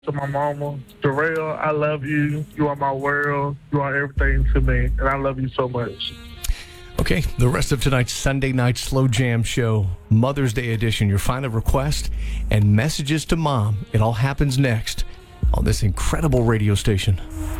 To my mama, Darrell, I love you. You are my world. You are everything to me, and I love you so much. Okay, the rest of tonight's Sunday night Slow Jam show, Mother's Day edition, your final request and messages to Mom. It all happens next on this incredible radio station.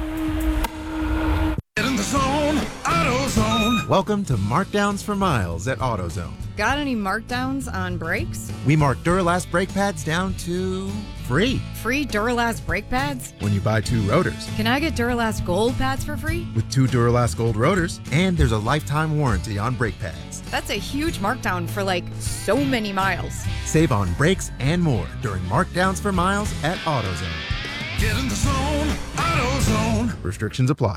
Get in the zone, AutoZone. Welcome to Markdowns for Miles at AutoZone. Got any markdowns on brakes? We mark Duralast brake pads down to free Free Duralast brake pads? when you buy 2 rotors. Can I get Duralast gold pads for free? With 2 Duralast Gold rotors, and there's a lifetime warranty on brake pads. That's a huge markdown for so many miles. Save on brakes and more during Markdowns for Miles at AutoZone. Get in the zone, AutoZone. Restrictions apply.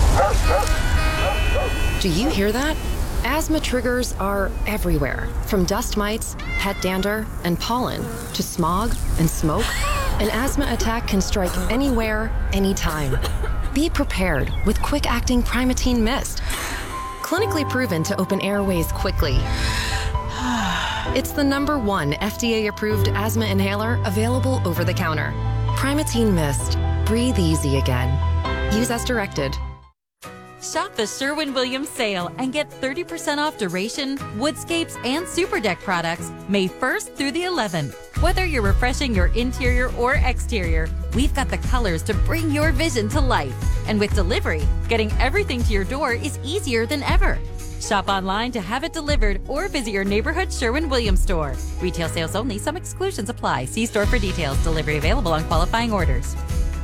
Do you hear that? Asthma triggers are everywhere, from dust mites, pet dander, and pollen, to smog and smoke. An asthma attack can strike anywhere, anytime. Be prepared with quick-acting Primatene Mist. Clinically proven to open airways quickly. It's the #1 FDA-approved asthma inhaler available over the counter. Primatene Mist. Breathe easy again. Use as directed. Shop the Sherwin-Williams sale and get 30% off Duration, Woodscapes, and Super Deck products May 1st through the 11th. Whether you're refreshing your interior or exterior, we've got the colors to bring your vision to life. And with delivery, getting everything to your door is easier than ever. Shop online to have it delivered or visit your neighborhood Sherwin-Williams store. Retail sales only. Some exclusions apply. See store for details. Delivery available on qualifying orders.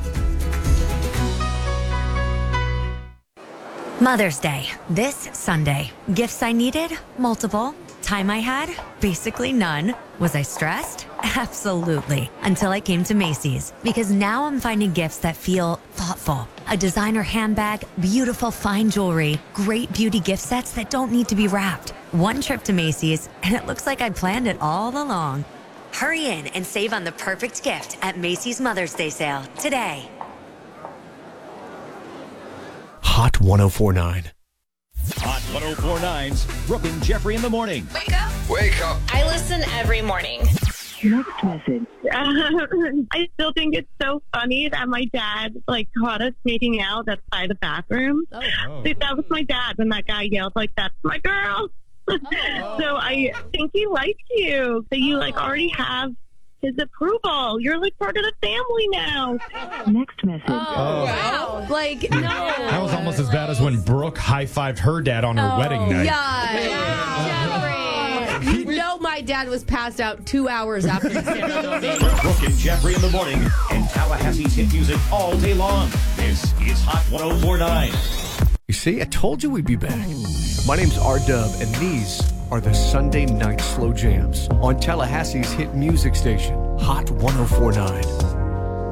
Mother's Day, this Sunday. Gifts I needed? Multiple. Time I had? Basically none. Was I stressed? Absolutely. Until I came to Macy's. Because now I'm finding gifts that feel thoughtful. A designer handbag, beautiful fine jewelry, great beauty gift sets that don't need to be wrapped. One trip to Macy's, and it looks like I planned it all along. Hurry in and save on the perfect gift at Macy's Mother's Day sale today. Hot 1049. Hot 1049's Brooke and Jeffrey in the morning. Wake up. Wake up. I listen every morning. Next message. I still think it's so funny that my dad caught us making out outside the bathroom. That was my dad when that guy yelled that's my girl. So I think he likes you. So you already have his approval. You're part of the family now. Next message. Oh, wow. No. That was almost as bad as when Brooke high-fived her dad on her wedding night. Jeffrey. You know my dad was passed out 2 hours after the ceremony. Brooke and Jeffrey in the morning, and Tallahassee's hit music all day long. This is Hot 1049. You see, I told you we'd be back. My name's R-Dub, and these are the Sunday night slow jams on Tallahassee's hit music station, Hot 1049.